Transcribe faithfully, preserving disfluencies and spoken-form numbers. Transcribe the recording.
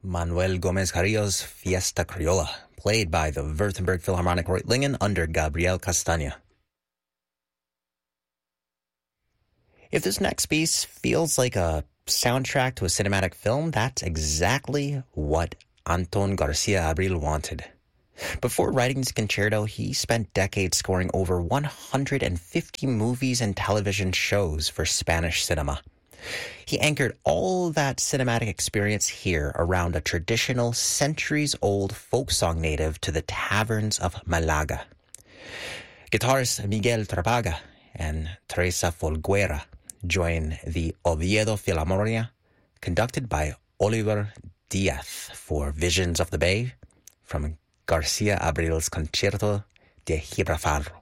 Manuel Gomez Carrillo's Fiesta Criolla, played by the Württemberg Philharmonic Reutlingen under Gabriel Castagna. If this next piece feels like a soundtrack to a cinematic film, that's exactly what Anton Garcia Abril wanted. Before writing this concerto, he spent decades scoring over one hundred fifty movies and television shows for Spanish cinema. He anchored all that cinematic experience here around a traditional, centuries-old folk song native to the taverns of Malaga. Guitarists Miguel Trapaga and Teresa Folguera join the Oviedo Philharmonia, conducted by Oliver Diaz, for Visions of the Bay from Garcia Abril's Concierto de Gibraltar.